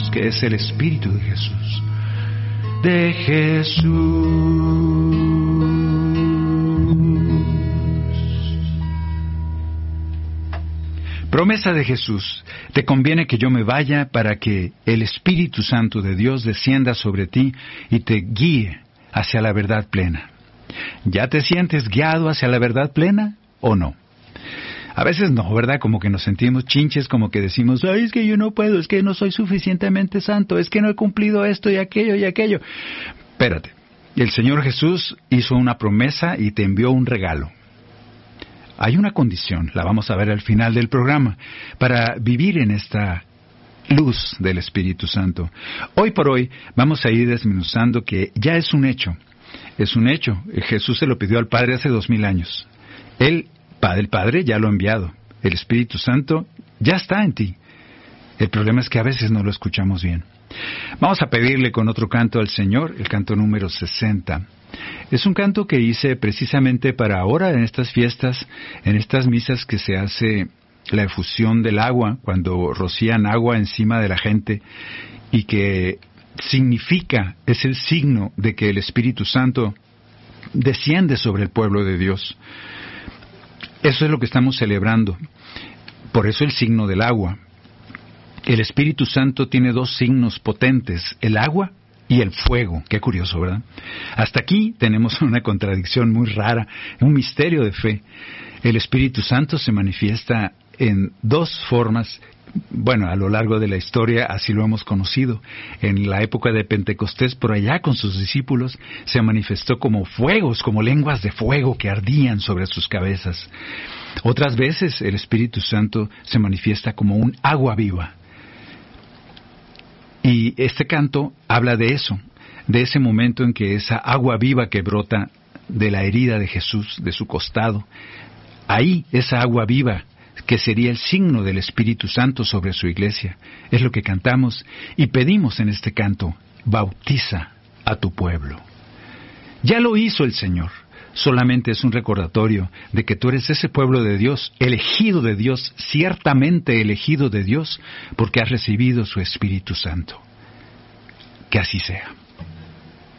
Jesús, que es el Espíritu de Jesús. De Jesús. Promesa de Jesús: te conviene que yo me vaya para que el Espíritu Santo de Dios descienda sobre ti y te guíe hacia la verdad plena. ¿Ya te sientes guiado hacia la verdad plena o no? A veces no, ¿verdad? Como que nos sentimos chinches, como que decimos, ay, es que yo no puedo, es que no soy suficientemente santo, es que no he cumplido esto y aquello y aquello. Espérate, el Señor Jesús hizo una promesa y te envió un regalo. Hay una condición, la vamos a ver al final del programa, para vivir en esta luz del Espíritu Santo. Hoy por hoy vamos a ir desmenuzando que ya es un hecho. Es un hecho. Jesús se lo pidió al Padre hace 2000 años. El Padre ya lo ha enviado. El Espíritu Santo ya está en ti. El problema es que a veces no lo escuchamos bien. Vamos a pedirle con otro canto al Señor, el canto número 60. Es un canto que hice precisamente para ahora, en estas fiestas, en estas misas que se hace la efusión del agua, cuando rocían agua encima de la gente, y que significa, es el signo de que el Espíritu Santo desciende sobre el pueblo de Dios. Eso es lo que estamos celebrando. Por eso el signo del agua. El Espíritu Santo tiene dos signos potentes, el agua y el fuego. Qué curioso, ¿verdad? Hasta aquí tenemos una contradicción muy rara, un misterio de fe. El Espíritu Santo se manifiesta en dos formas. Bueno, a lo largo de la historia así lo hemos conocido. En la época de Pentecostés, por allá con sus discípulos, se manifestó como fuegos, como lenguas de fuego que ardían sobre sus cabezas. Otras veces el Espíritu Santo se manifiesta como un agua viva. Y este canto habla de eso, de ese momento en que esa agua viva que brota de la herida de Jesús, de su costado, ahí esa agua viva que sería el signo del Espíritu Santo sobre su iglesia. Es lo que cantamos y pedimos en este canto: bautiza a tu pueblo. Ya lo hizo el Señor, solamente es un recordatorio de que tú eres ese pueblo de Dios, elegido de Dios, ciertamente elegido de Dios, porque has recibido su Espíritu Santo. Que así sea.